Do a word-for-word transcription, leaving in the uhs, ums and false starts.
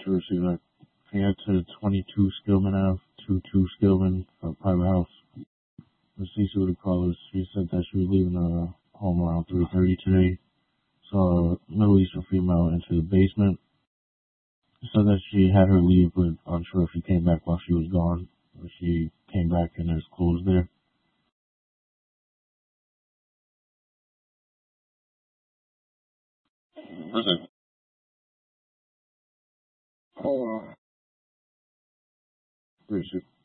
to receive that. Head to twenty-two Skillman Ave, twenty-two Skillman, a private house. Let's see what it called us. She said that she was leaving her home around three thirty today. Saw a Middle Eastern female into the basement. Said that she had her leave, but unsure if she came back while she was gone. Or she came back and there's clothes there. Listen. Oh. Where is she?